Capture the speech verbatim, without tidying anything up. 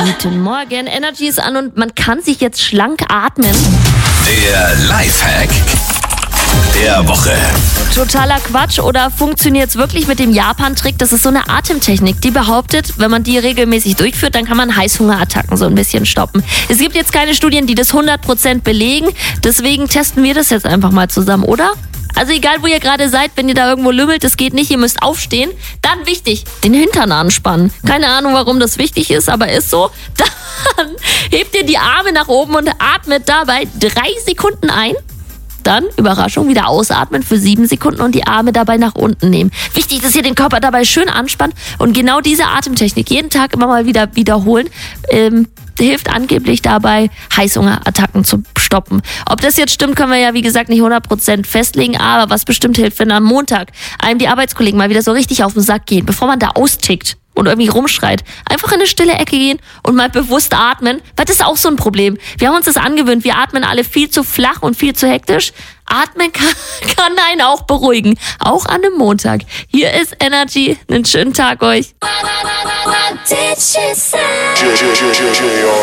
Guten Morgen, Energy ist an und man kann sich jetzt schlank atmen. Der Lifehack der Woche. Totaler Quatsch oder funktioniert es wirklich mit dem Japan-Trick? Das ist so eine Atemtechnik, die behauptet, wenn man die regelmäßig durchführt, dann kann man Heißhungerattacken so ein bisschen stoppen. Es gibt jetzt keine Studien, die das hundert Prozent belegen, deswegen testen wir das jetzt einfach mal zusammen, oder? Also egal, wo ihr gerade seid, wenn ihr da irgendwo lümmelt, das geht nicht, ihr müsst aufstehen. Dann wichtig, den Hintern anspannen. Keine Ahnung, warum das wichtig ist, aber ist so. Dann hebt ihr die Arme nach oben und atmet dabei drei Sekunden ein. Dann, Überraschung, wieder ausatmen für sieben Sekunden und die Arme dabei nach unten nehmen. Wichtig, dass ihr den Körper dabei schön anspannt und genau diese Atemtechnik jeden Tag immer mal wieder wiederholen, ähm, hilft angeblich dabei, Heißhungerattacken zu stoppen. Ob das jetzt stimmt, können wir ja wie gesagt nicht hundert Prozent festlegen, aber was bestimmt hilft, wenn am Montag einem die Arbeitskollegen mal wieder so richtig auf den Sack gehen, bevor man da austickt und irgendwie rumschreit, einfach in eine stille Ecke gehen und mal bewusst atmen, weil das ist auch so ein Problem. Wir haben uns das angewöhnt, wir atmen alle viel zu flach und viel zu hektisch. Atmen kann, kann einen auch beruhigen, auch an einem Montag. Hier ist Energy, einen schönen Tag euch.